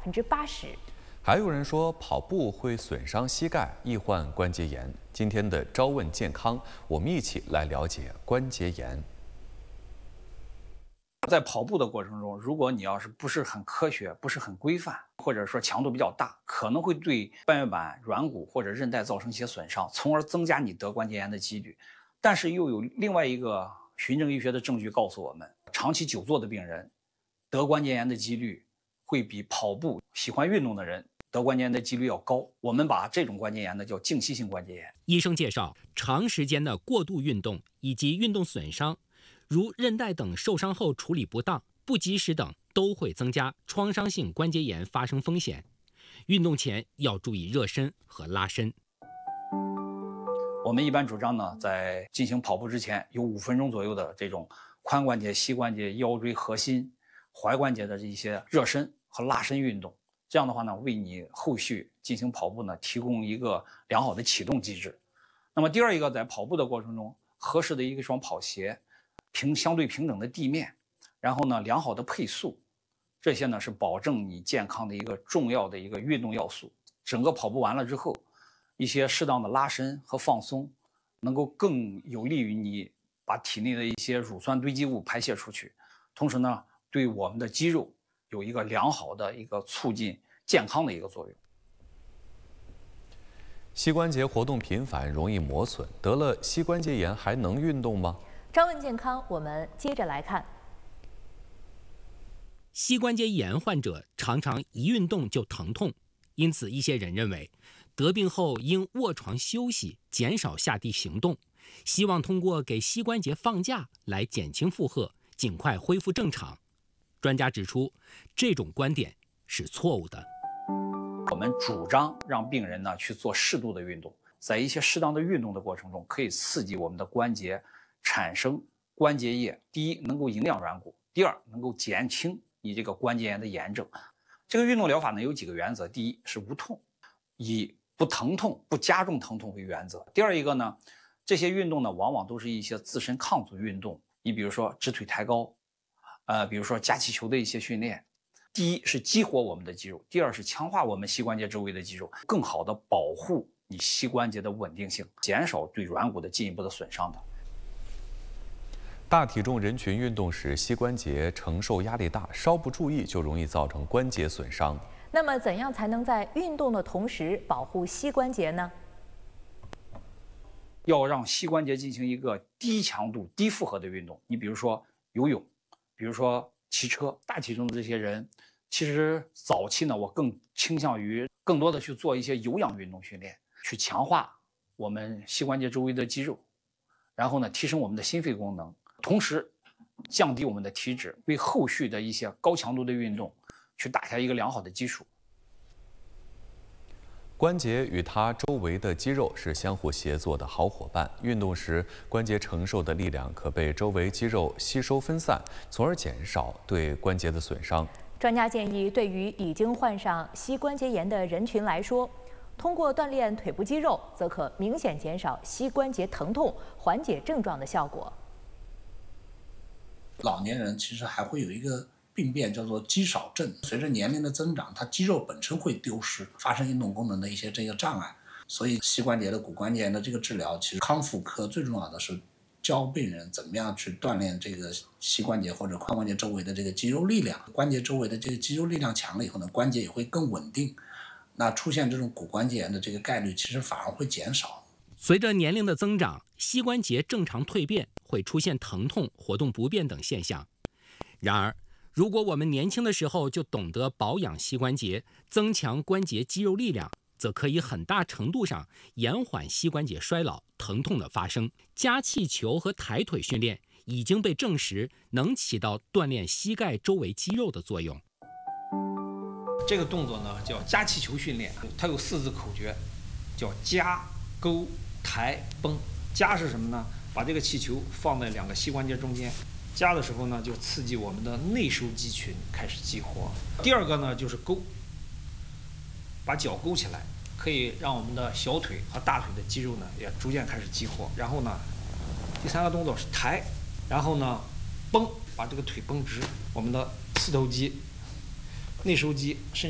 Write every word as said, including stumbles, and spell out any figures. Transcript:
分之八十。 还有人说跑步会损伤膝盖，易患关节炎。今天的朝问健康，我们一起来了解关节炎。 在跑步的过程中，如果你要是不是很科学、不是很规范，或者说强度比较大，可能会对半月板、软骨或者韧带造成一些损伤，从而增加你得关节炎的几率。但是又有另外一个循证医学的证据告诉我们，长期久坐的病人得关节炎的几率会比跑步、喜欢运动的人得关节炎的几率要高。我们把这种关节炎呢叫静息性关节炎。 医生介绍，长时间的过度运动以及运动损伤，如韧带等受伤后处理不当、不及时等，都会增加创伤性关节炎发生风险。运动前要注意热身和拉伸。 我们一般主张呢，在进行跑步之前，有五分钟左右的这种髋关节、膝关节、腰椎、核心、踝关节的这一些热身和拉伸运动。这样的话呢，为你后续进行跑步呢提供一个良好的启动机制。那么第二一个，在跑步的过程中，合适的一双跑鞋，平相对平整的地面，然后呢良好的配速，这些呢是保证你健康的一个重要的一个运动要素。整个跑步完了之后，一些适当的拉伸和放松，能够更有利于你把体内的一些乳酸堆积物排泄出去，同时呢对我们的肌肉有一个良好的一个促进健康的一个作用。 膝关节活动频繁，容易磨损，得了膝关节炎还能运动吗？ 朝问健康，我们接着来看。 膝关节炎患者常常一运动就疼痛，因此一些人认为，得病后应卧床休息，减少下地行动，希望通过给膝关节放假来减轻负荷，尽快恢复正常。专家指出，这种观点是错误的。 我们主张让病人呢去做适度的运动，在一些适当的运动的过程中，可以刺激我们的关节产生关节液。第一，能够营养软骨；第二，能够减轻你这个关节炎的炎症。这个运动疗法呢有几个原则：第一是无痛，以不疼痛、不加重疼痛为原则；第二一个呢，这些运动呢往往都是一些自身抗阻运动，你比如说直腿抬高，呃，比如说夹气球的一些训练。第一是激活我们的肌肉，第二是强化我们膝关节周围的肌肉，更好的保护你膝关节的稳定性，减少对软骨的进一步的损伤的。 大体重人群运动时，膝关节承受压力大，稍不注意就容易造成关节损伤。 那么，怎样才能在运动的同时保护膝关节呢？ 要让膝关节进行一个低强度、低负荷的运动。你比如说游泳，比如说骑车。大体重的这些人，其实早期呢，我更倾向于更多的去做一些有氧运动训练，去强化我们膝关节周围的肌肉，然后呢，提升我们的心肺功能，同时降低我们的体脂，为后续的一些高强度的运动去打下一个良好的基础。 关节与它周围的肌肉是相互协作的好伙伴。运动时，关节承受的力量可被周围肌肉吸收分散，从而减少对关节的损伤。 专家建议，对于已经患上膝关节炎的人群来说，通过锻炼腿部肌肉，则可明显减少膝关节疼痛、缓解症状的效果。 老年人其实还会有一个病变叫做肌少症，随着年龄的增长，它肌肉本身会丢失，发生运动功能的一些这个障碍。所以膝关节的骨关节炎的这个治疗，其实康复科最重要的是教病人怎么样去锻炼这个膝关节或者髋关节周围的这个肌肉力量。关节周围的这个肌肉力量强了以后呢，关节也会更稳定，那出现这种骨关节炎的这个概率其实反而会减少。 随着年龄的增长，膝关节正常蜕变，会出现疼痛、活动不便等现象。然而，如果我们年轻的时候就懂得保养膝关节，增强关节肌肉力量，则可以很大程度上延缓膝关节衰老、疼痛的发生。夹气球和抬腿训练已经被证实能起到锻炼膝盖周围肌肉的作用。 这个动作呢叫夹气球训练，它有四字口诀，叫夹、勾、抬、绷。夹是什么呢？把这个气球放在两个膝关节中间。夹的时候呢，就刺激我们的内收肌群开始激活。第二个呢，就是勾，把脚勾起来，可以让我们的小腿和大腿的肌肉呢也逐渐开始激活。然后呢，第三个动作是抬，然后呢，绷，把这个腿绷直，我们的四头肌、内收肌、肾